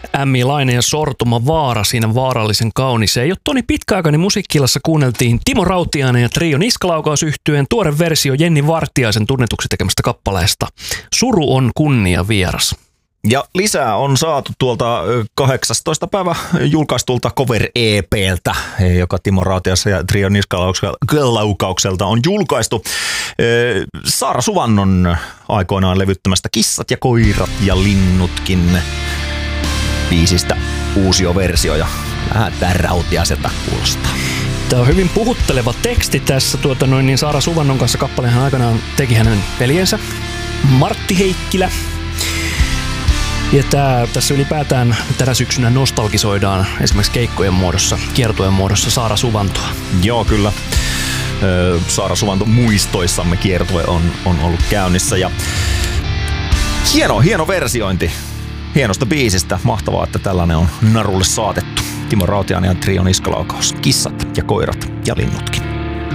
Ämmi Laine ja Sortuma Vaara siinä vaarallisen kaunis. Ja jo Toni pitkäaikainen musiikki-illassa kuunneltiin Timo Rautiainen ja Trio Niskalaukausyhtyeen tuore versio Jenni Vartiaisen tunnetuksi tekemästä kappaleesta Suru on kunnia vieras. Ja lisää on saatu tuolta 18. päivä julkaistulta Cover EP:ltä, joka Timo Rautiaisen ja Trio Niskalaukauselta on julkaistu. Saara Suvannon aikoinaan levyttämästä Kissat ja koirat ja linnutkin biisistä uusioversio ja vähän Rautiaiselta kuulostaa. Tämä on hyvin puhutteleva teksti tässä. Niin Saara Suvannon kanssa kappaleen aikanaan teki hänen veljensä Martti Heikkilä. Ja tässä ylipäätään tänä syksynä nostalgisoidaan esimerkiksi keikkojen muodossa, kiertueen muodossa Saara Suvantoa. Joo, kyllä. Saara Suvanto muistoissamme kiertue on ollut käynnissä. Ja hieno versiointi hienosta biisistä. Mahtavaa, että tällainen on narulle saatettu. Timo Rautiainen ja Trio Niskalaukaus. Kissat ja koirat ja linnutkin.